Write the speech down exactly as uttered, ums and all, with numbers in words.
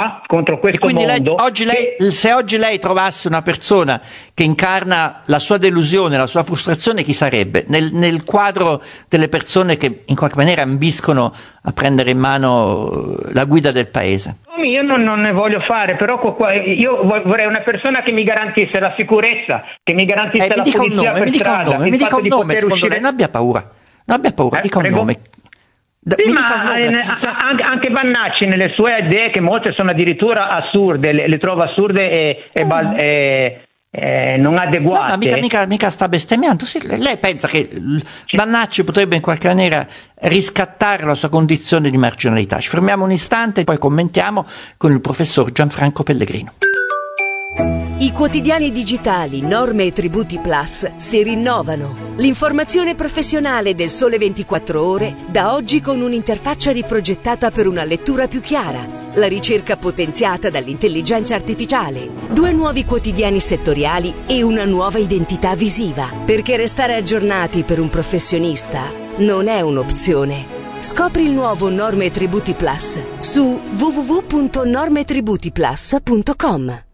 contro questo e quindi mondo. Lei, oggi lei, che... se oggi lei trovasse una persona che incarna la sua delusione, la sua frustrazione, chi sarebbe? Nel, nel quadro delle persone che in qualche maniera ambiscono a prendere in mano la guida del paese. Io non, non ne voglio fare, però io vorrei una persona che mi garantisse la sicurezza, che mi garantisse eh, la mi pulizia nome, per mi strada, dica un nome, mi dica un nome, uscire... lei, non abbia paura, non abbia paura, eh, dica un prego? nome. Da, sì, ma eh, anche, anche Vannacci nelle sue idee, che molte sono addirittura assurde, le, le trovo assurde e, e, mm. e, e non adeguate. No, ma mica, mica, mica sta bestemmiando. Sì, lei pensa che Vannacci potrebbe in qualche maniera riscattare la sua condizione di marginalità? Ci fermiamo un istante e poi commentiamo con il professor Gianfranco Pellegrino. I quotidiani digitali Norme e Tributi Plus si rinnovano. L'informazione professionale del Sole ventiquattro Ore da oggi con un'interfaccia riprogettata per una lettura più chiara, la ricerca potenziata dall'intelligenza artificiale, due nuovi quotidiani settoriali e una nuova identità visiva. Perché restare aggiornati per un professionista non è un'opzione. Scopri il nuovo Norme e Tributi Plus su w w w punto norme tributi plus punto com.